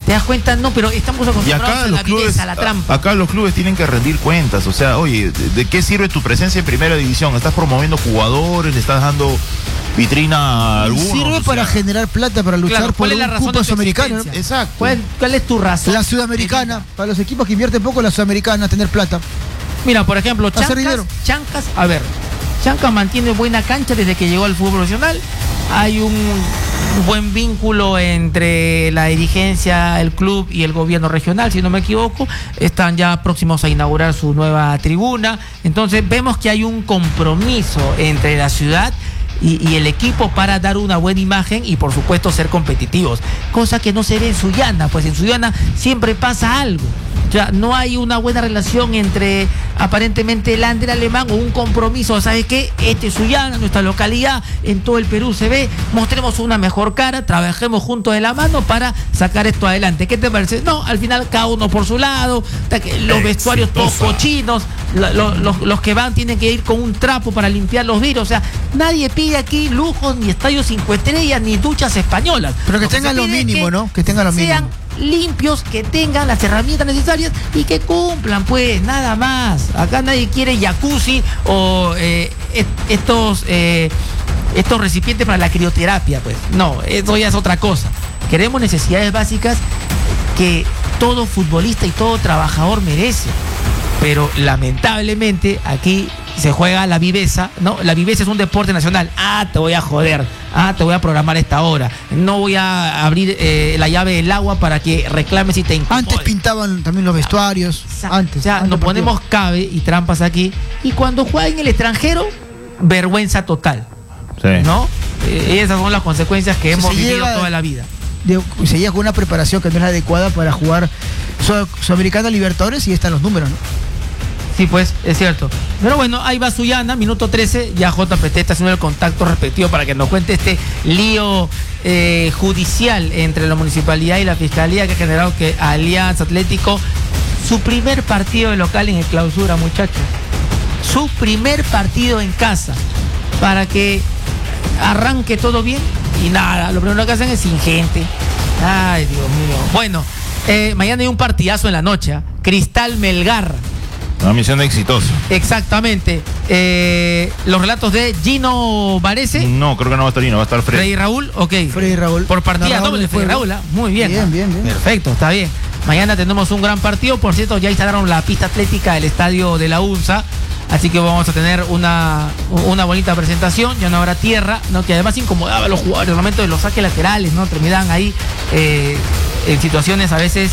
¿Te das cuenta? No, pero estamos acostumbrados a la viveza, a la trampa. Acá los clubes tienen que rendir cuentas. O sea, oye, ¿de qué sirve tu presencia en primera división? ¿Estás promoviendo jugadores? ¿Le estás dando vitrina a algunos? Sirve para generar plata, para luchar por un cupo sudamericano, ¿no? Exacto. ¿Cuál es tu razón? La sudamericana, para los equipos que invierten poco, la sudamericana, tener plata. Mira, por ejemplo, Chancas, a ver, Chancas mantiene buena cancha desde que llegó al fútbol profesional. Hay un buen vínculo entre la dirigencia, el club y el gobierno regional, si no me equivoco. Están ya próximos a inaugurar su nueva tribuna. Entonces vemos que hay un compromiso entre la ciudad y el equipo para dar una buena imagen y por supuesto ser competitivos, cosa que no se ve en Sullana. Pues en Sullana siempre pasa algo. Ya no hay una buena relación entre aparentemente el Ander alemán o un compromiso. ¿Sabes qué? Este es Sullana, nuestra localidad, en todo el Perú se ve. Mostremos una mejor cara, trabajemos juntos de la mano para sacar esto adelante. ¿Qué te parece? No, al final cada uno por su lado, los vestuarios todos cochinos, los que van tienen que ir con un trapo para limpiar los vidrios. O sea, nadie pide aquí lujos, ni estadios 5 estrellas, ni duchas españolas. Pero que tengan lo mínimo, ¿no? Que tengan lo mínimo. Limpios, que tengan las herramientas necesarias y que cumplan, pues, nada más. Acá nadie quiere jacuzzi o estos recipientes para la crioterapia, pues. No, eso ya es otra cosa. Queremos necesidades básicas que todo futbolista y todo trabajador merece. Pero lamentablemente aquí se juega la viveza, ¿no? La viveza es un deporte nacional. Te voy a joder. Te voy a programar esta hora. No voy a abrir la llave del agua para que reclames y te incomodes. Antes pintaban también los vestuarios. Antes nos ponemos cabe y trampas aquí. Y cuando juega en el extranjero, vergüenza total. Sí. ¿No? Esas son las consecuencias que hemos vivido toda la vida. Se llega con una preparación que no es la adecuada para jugar Sudamericana, Libertadores, y están los números, ¿no? Sí, pues, es cierto. Pero bueno, ahí va Sullana, minuto 13, ya JPT está haciendo el contacto respectivo para que nos cuente este lío judicial entre la municipalidad y la fiscalía que ha generado que Alianza Atlético, su primer partido de local en el clausura, muchachos. Su primer partido en casa, para que arranque todo bien y nada, lo primero que hacen es sin gente. Ay, Dios mío. Bueno, mañana hay un partidazo en la noche, Cristal Melgar. Una misión exitosa. Exactamente. Los relatos de Gino Varese. No, creo que no va a estar Gino, va a estar Freddy. Freddy Raúl, ok. Freddy Raúl. Por partida doble, Freddy Raúl. Muy bien. Bien. Perfecto, está bien. Mañana tenemos un gran partido. Por cierto, ya instalaron la pista atlética del estadio de la UNSA. Así que vamos a tener una bonita presentación. Ya no habrá tierra, ¿no? Que además incomodaba a los jugadores. Normalmente los saques laterales, ¿no? Terminaban ahí en situaciones a veces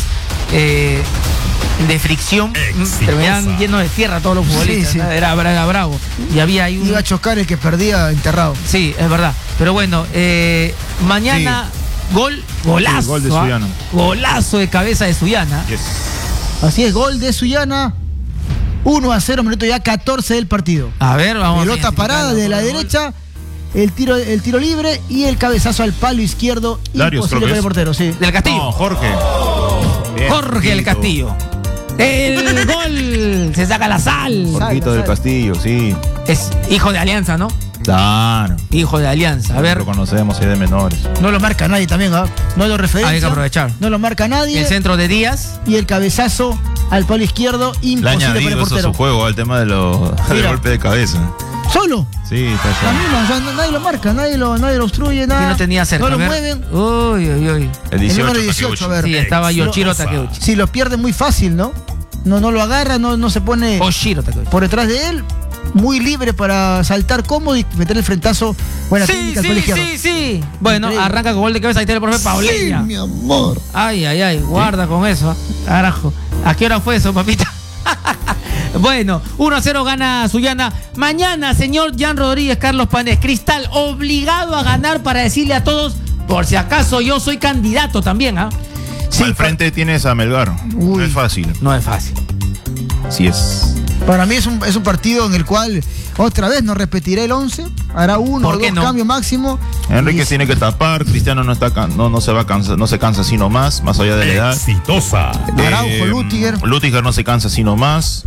de fricción, terminaban llenos de tierra todos los futbolistas. Sí. Era bravo. Y había ahí iba a chocar el que perdía enterrado. Sí, es verdad. Pero bueno, mañana golazo. Sí, gol de Sullana. Golazo de cabeza de Sullana. Yes. Así es, gol de Sullana. 1-0, minuto ya 14 del partido. A ver, vamos. Pelota parada de la derecha, el tiro libre y el cabezazo al palo izquierdo. Darius, imposible para el portero, sí. Del Castillo. No, Jorge. Bien, Jorge del Castillo. El gol se saca la sal. Jorgito del Castillo, sí. Es hijo de Alianza, ¿no? Claro. Hijo de Alianza. A ver. Lo conocemos, es de menores. No lo marca nadie también, ¿ah? No lo referencia. Hay que aprovechar. No lo marca nadie. El centro de Díaz. Y el cabezazo al palo izquierdo, imposible para el portero. Eso su juego, el tema del golpe de cabeza. ¿Solo? Sí, está La solo. misma, o sea, nadie lo marca, nadie lo obstruye, nada. Y no tenía cerca. No lo mueven. Uy. El 18, número 18, a ver. Sí, estaba Yoshiro Takeuchi. Si lo pierde muy fácil, ¿no? No lo agarra, no se pone Oshiro Takeuchi. por detrás de él. Muy libre para saltar cómodo y meter el frentazo. Buena técnica al palo izquierdo. Sí. Bueno, Increíble. arranca con gol de cabeza. Ahí está el profe Pauleña. Sí, mi amor. Ay, guarda con eso. Carajo. ¿A qué hora fue eso, papita? Bueno, 1-0 gana Sullana. Mañana, señor Jan Rodríguez, Carlos Panés, Cristal obligado a ganar para decirle a todos, por si acaso yo soy candidato también, ¿ah? Sí, al frente tienes a Melgar. Uy. No es fácil. No es fácil. Sí es. Para mí es un partido en el cual otra vez no repetiré el 11. Hará uno o dos cambios máximo. Enrique tiene que tapar. Cristiano no se va a cansar, no se cansa sino más allá de la edad. Exitosa. Araujo, Lutiger. Lutiger no se cansa sino más.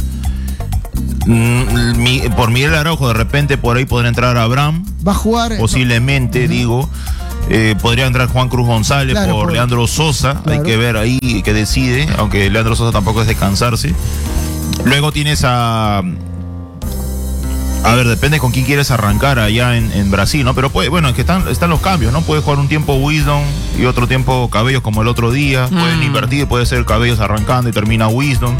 Por Miguel Araujo de repente por ahí podrá entrar Abraham. Va a jugar. Posiblemente, digo. Podría entrar Juan Cruz González por Leandro Sosa. Hay que ver ahí que decide, aunque Leandro Sosa tampoco es de cansarse. Luego tienes a ver, depende con quién quieres arrancar allá en Brasil, ¿no? Pero bueno, es que están los cambios, ¿no? Puedes jugar un tiempo Wisdom y otro tiempo Cabellos como el otro día. Pueden invertir, puede ser Cabellos arrancando y termina Wisdom.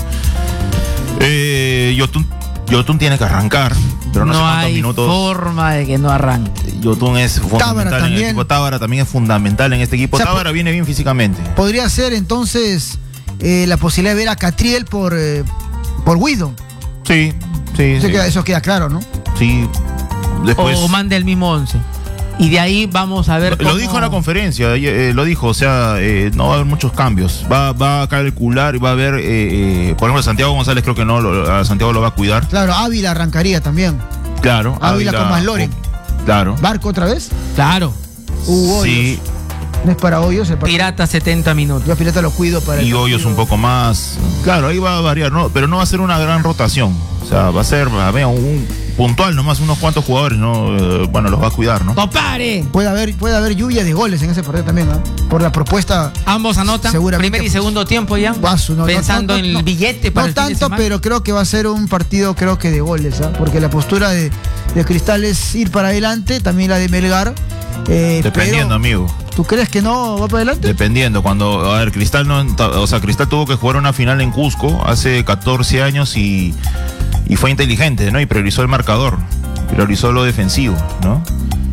Yotun tiene que arrancar, pero no sé cuántos minutos. No hay forma de que no arranque. Yotun es fundamental en el equipo. Tábara también es fundamental en este equipo. O sea, Tábara viene bien físicamente. Podría ser entonces la posibilidad de ver a Catriel por Wisdom. Sí. Eso queda claro, ¿no? Sí. Después... O mande el mismo 11. Y de ahí vamos a ver Lo dijo en la conferencia, lo dijo, o sea, no va a haber muchos cambios. Va a calcular y va a haber, por ejemplo, Santiago González creo que no, a Santiago lo va a cuidar. Claro, Ávila arrancaría también. Claro. Ávila con más Loren. Claro. ¿Barco otra vez? Claro. Sí. No es para Hoyos. Pirata 70 minutos. Yo a Pirata lo cuido para y Hoyos un poco más. Claro, ahí va a variar, ¿no? Pero no va a ser una gran rotación. O sea, va a ser un puntual nomás, unos cuantos jugadores, ¿no? Bueno, los va a cuidar, ¿no? ¡Compare! Puede haber lluvia de goles en ese partido también, ¿no? Por la propuesta. Ambos anotan. Primer y segundo tiempo ya. Pensando en el billete para el fin de semana. Pero creo que va a ser un partido, de goles, ¿ah? Porque la postura de Cristal es ir para adelante, también la de Melgar. Dependiendo, amigo. ¿Tú crees que no va para adelante? Dependiendo. Cuando, Cristal Cristal tuvo que jugar una final en Cusco hace 14 años y fue inteligente, ¿no? Y priorizó el marcador, priorizó lo defensivo, ¿no?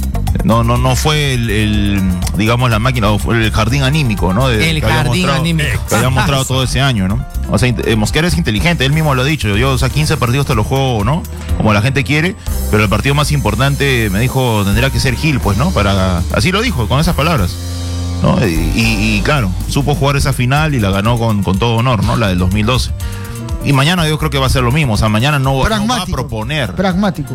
No fue digamos, la máquina, fue el jardín anímico, ¿no? El jardín anímico. Que había mostrado todo ese año, ¿no? O sea, Mosquera es inteligente, él mismo lo ha dicho. Yo, 15 partidos te los juego, ¿no? Como la gente quiere, pero el partido más importante, me dijo, tendría que ser Gil, pues, ¿no? Así lo dijo, con esas palabras, ¿no? Y claro, supo jugar esa final y la ganó con todo honor, ¿no? La del 2012. Y mañana yo creo que va a ser lo mismo, o sea, mañana no va a proponer. Pragmático.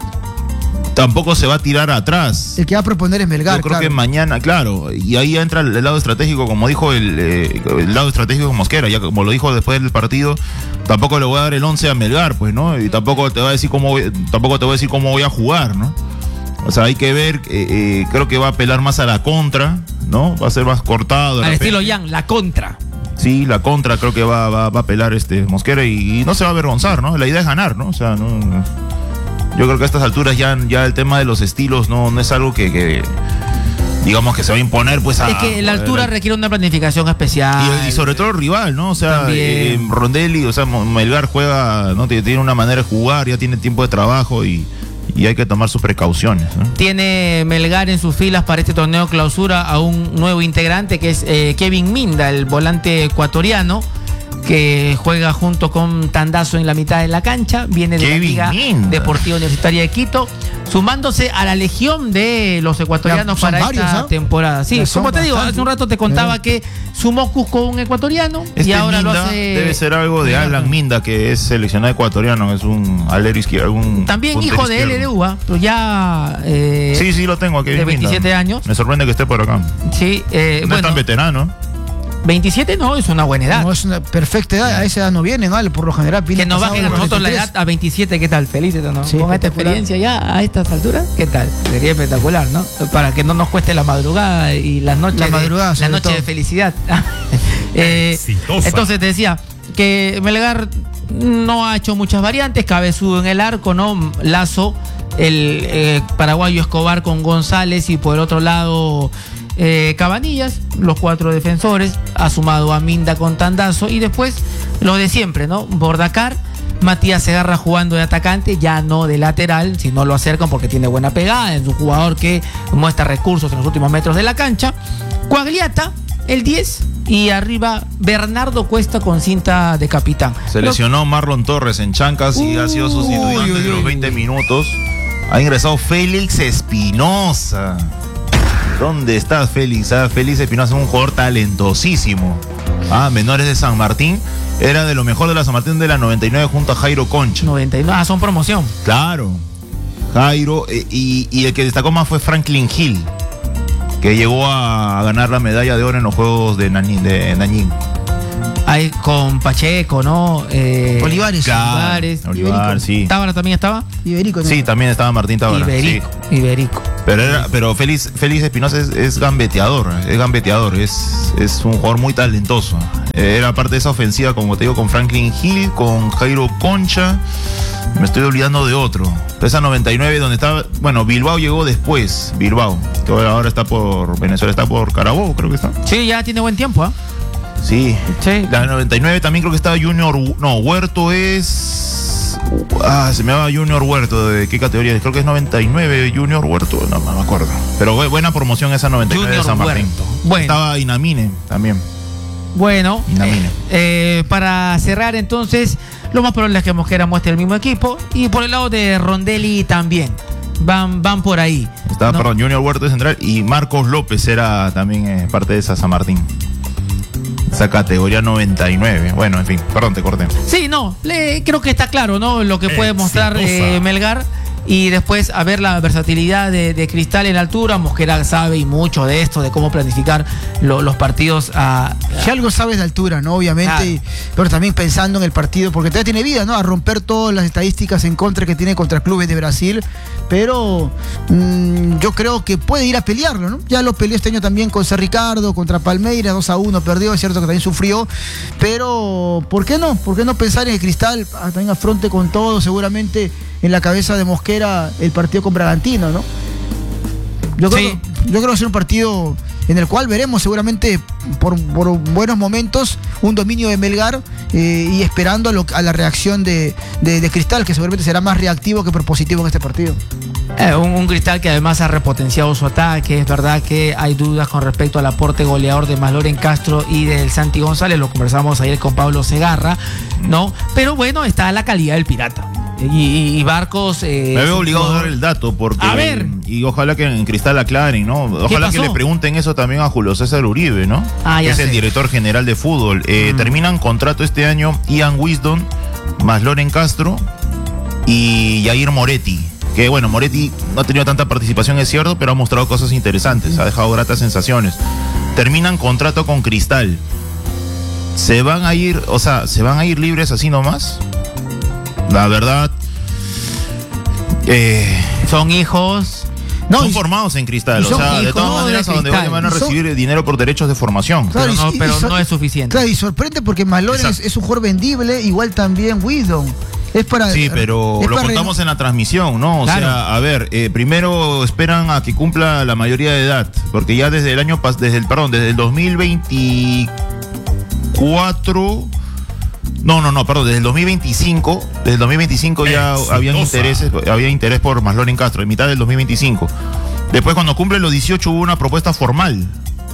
Tampoco se va a tirar atrás. El que va a proponer es Melgar. Yo creo que mañana, claro, y ahí entra el lado estratégico, como dijo el lado estratégico de Mosquera, ya como lo dijo después del partido, tampoco le voy a dar el 11 a Melgar, pues, ¿no? Y tampoco te voy a decir cómo voy a jugar, ¿no? O sea, hay que ver, creo que va a apelar más a la contra, ¿no? Va a ser más cortado. Al estilo Yang, la contra. Sí, la contra creo que va a apelar Mosquera y no se va a avergonzar, ¿no? La idea es ganar, ¿no? O sea, no. Yo creo que a estas alturas ya el tema de los estilos no es algo que digamos que se va a imponer, pues es que la altura requiere una planificación especial. Y sobre todo el rival, ¿no? O sea, Rondelli, o sea, Melgar juega, ¿no? Tiene una manera de jugar, ya tiene tiempo de trabajo y hay que tomar sus precauciones, ¿no? Tiene Melgar en sus filas para este torneo clausura a un nuevo integrante que es Kevin Minda, el volante ecuatoriano, que juega junto con Tandazo en la mitad de la cancha, viene de la Liga Deportiva Universitaria de Quito, sumándose a la legión de los ecuatorianos para esta temporada. Sí, como te digo, hace un rato te contaba que sumó Cusco un ecuatoriano y ahora Minda lo hace. Debe ser algo de Alan Minda, que es seleccionado ecuatoriano, es un alero izquierdo. También hijo de LDU, pero ya. Sí, lo tengo aquí. De 27 años. Me sorprende que esté por acá. Sí, no es tan veterano. 27 no, es una buena edad. No, es una perfecta edad, a esa edad no vienen, ¿vale? Por lo general. Que nos bajen a nosotros la edad a 27, ¿qué tal? Felices, ¿no? Sí, con esta experiencia ya a estas alturas, ¿qué tal? Sería espectacular, ¿no? Para que no nos cueste la madrugada y las noches, la noche de felicidad. Entonces te decía que Melgar no ha hecho muchas variantes, cabezudo en el arco, ¿no? Lazo, el paraguayo Escobar con González y por el otro lado Cabanillas, los 4 defensores, ha sumado a Minda con Tandazo y después lo de siempre, ¿no? Bordacar, Matías Segarra jugando de atacante, ya no de lateral, si no lo acercan porque tiene buena pegada, es un jugador que muestra recursos en los últimos metros de la cancha. Quagliata, el 10, y arriba Bernardo Cuesta con cinta de capitán. Se lesionó Marlon Torres en Chancas y ha sido sustituido de los 20 minutos. Ha ingresado Félix Espinosa. ¿Dónde estás, Félix? Félix Espinosa es un jugador talentosísimo. Menores de San Martín. Era de lo mejor de la San Martín de la 99 junto a Jairo Concha. 99, son promoción. Claro. Jairo. Y el que destacó más fue Franklin Hill, que llegó a ganar la medalla de oro en los Juegos de Nanín. Ahí con Pacheco, ¿no? Olivares. Olivares, sí. ¿Tábara también estaba? Iberico. Sí, también estaba Martín Tábara. Iberico. Pero Félix Espinosa es gambeteador, es un jugador muy talentoso. Era parte de esa ofensiva, como te digo, con Franklin Hill, con Jairo Concha. Me estoy olvidando de otro. Esa 99 donde estaba, bueno, Bilbao llegó después, Bilbao, que ahora está por Venezuela, está por Carabobo, creo que está. Sí, ya tiene buen tiempo, ¿ah? Sí. La 99 también creo que estaba Junior, no, Huerto es... se me llama Junior Huerto, ¿de qué categoría? Creo que es 99 Junior Huerto, no me acuerdo. Pero buena promoción esa 99 Junior de San Martín. Bueno. Estaba Inamine también. Bueno, para cerrar entonces, lo más probable es que Mosquera muestre el mismo equipo. Y por el lado de Rondelli también. Van por ahí. Estaba, perdón, Junior Huerto de central y Marcos López era también parte de esa San Martín. Esa categoría 99. Bueno, en fin, perdón, te corté. Sí, no, creo que está claro, ¿no? Lo que puede mostrar Melgar. Y después a ver la versatilidad de Cristal en la altura. Mosquera sabe y mucho de esto, de cómo planificar los partidos. Si algo sabes de altura, ¿no? Obviamente, claro. Pero también pensando en el partido, porque todavía tiene vida, ¿no? A romper todas las estadísticas en contra que tiene contra clubes de Brasil. Pero yo creo que puede ir a pelearlo, ¿no? Ya lo peleó este año también con San Ricardo, contra Palmeiras, 2-1, perdió, es cierto que también sufrió. Pero, ¿por qué no? ¿Por qué no pensar en el Cristal? También afronte con todo, seguramente en la cabeza de Mosquera el partido con Bragantino, ¿no? Yo creo que va a ser un partido en el cual veremos seguramente por buenos momentos un dominio de Melgar y esperando a la reacción de Cristal, que seguramente será más reactivo que propositivo en este partido. Un Cristal que además ha repotenciado su ataque. Es verdad que hay dudas con respecto al aporte goleador de Masloren Castro y del Santi González, lo conversamos ayer con Pablo Segarra, ¿no? Pero bueno, está la calidad del Pirata. Y Barcos... me veo obligado a dar el dato porque... A ver. Y ojalá que en Cristal aclaren, ¿no? Ojalá que le pregunten eso también a Julio César Uribe, ¿no? Que es el director general de fútbol. Terminan contrato este año Ian Wisdom, Masloren Castro y Jair Moretti. Que bueno, Moretti no ha tenido tanta participación, es cierto, pero ha mostrado cosas interesantes, ha dejado gratas sensaciones. Terminan contrato con Cristal. ¿Se van a ir libres así nomás? La verdad, son hijos. Son formados en Cristal, o sea, de todas maneras a donde van a recibir dinero por derechos de formación. Claro, pero no es suficiente. Claro, y sorprende porque Masloren es un jugador vendible, igual también Wisdom. Es para, sí, pero lo contamos en la transmisión, ¿no? O sea, a ver, primero esperan a que cumpla la mayoría de edad, porque ya desde el 2024... desde el 2025, ya había interés por Masloren Castro, en mitad del 2025. Después, cuando cumple los 18, hubo una propuesta formal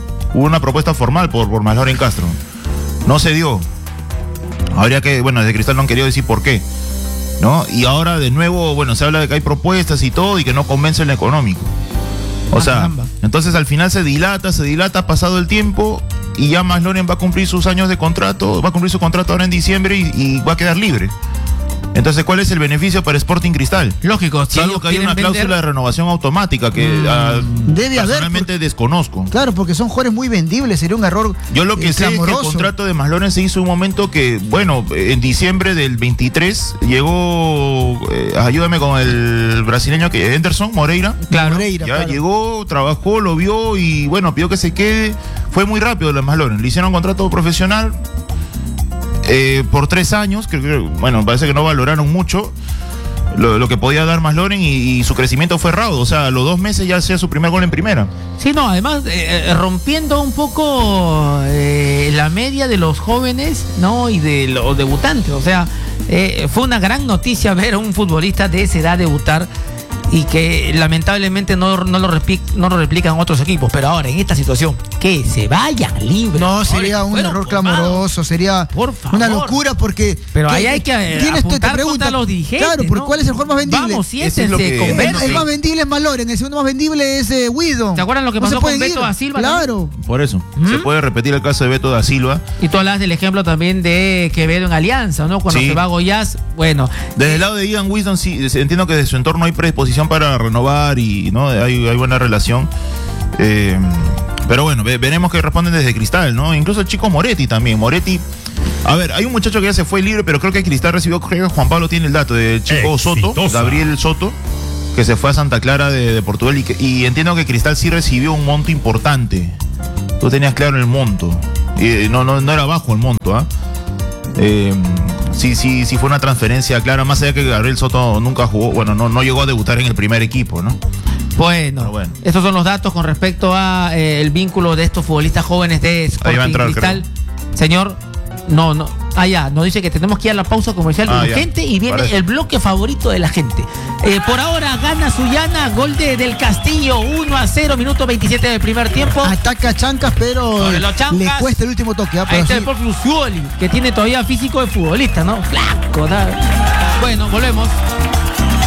por Masloren Castro. No se dio. Habría que, desde Cristal no han querido decir por qué, ¿no? Y ahora de nuevo, se habla de que hay propuestas y todo y que no convence en lo económico. O sea, entonces al final se dilata pasado el tiempo y ya Masloren va a cumplir sus años de contrato, va a cumplir su contrato ahora en diciembre y va a quedar libre. Entonces, ¿cuál es el beneficio para Sporting Cristal? Lógico, salvo que hay una cláusula de renovación automática que personalmente desconozco. Claro, porque son jugadores muy vendibles, sería un error. Yo lo que sé es que el contrato de Masloren se hizo un momento que, en diciembre del 23 llegó, ayúdame con el brasileño que Anderson Moreira. Claro. Llegó, trabajó, lo vio y pidió que se quede. Fue muy rápido lo de Masloren. Le hicieron un contrato profesional. Por 3 años, parece que no valoraron mucho lo que podía dar Masloren y su crecimiento fue raudo. O sea, a los 2 meses ya hacía su primer gol en primera. Sí, no, además rompiendo un poco la media de los jóvenes, ¿no? Y de los debutantes. O sea, fue una gran noticia ver a un futbolista de esa edad debutar y que lamentablemente no lo replican otros equipos. Pero ahora, en esta situación, que se vayan libres. No, sería un error clamoroso, sería una locura porque... Pero ahí hay que apuntar contra los dirigentes, claro, porque ¿cuál es el jugador más vendible? Vamos, siéntense, el más vendible es Masloren, el segundo más vendible es Wisdom. ¿Te acuerdan lo que pasó con Beto da Silva? Claro. Por eso, se puede repetir el caso de Beto da Silva. Y tú hablas del ejemplo también de Quevedo en Alianza, ¿no? Cuando se va a Goiás, Desde el lado de Ian Wisdom, sí, entiendo que de su entorno hay predisposición para renovar y no hay buena relación. Pero veremos qué responden desde Cristal, ¿no? Incluso el chico Moretti también. A ver, hay un muchacho que ya se fue libre, pero creo que Cristal recibió, Juan Pablo tiene el dato del chico Soto, Gabriel Soto, que se fue a Santa Clara de Portugal y entiendo que Cristal sí recibió un monto importante. Tú tenías claro el monto. No era bajo el monto, ¿ah? Sí fue una transferencia clara, más allá que Gabriel Soto nunca jugó, bueno, no llegó a debutar en el primer equipo, ¿no? Bueno, estos son los datos con respecto a el vínculo de estos futbolistas jóvenes de Sporting Cristal. Creo. Señor, no. Nos dice que tenemos que ir a la pausa comercial urgente y viene el bloque favorito de la gente. Por ahora gana Sullana, gol del Castillo, 1-0, minuto 27 del primer tiempo. Ataca Chancas, pero le cuesta el último toque. Ahí está el propio Scioli, que tiene todavía físico de futbolista, ¿no? Flaco, Bueno, volvemos.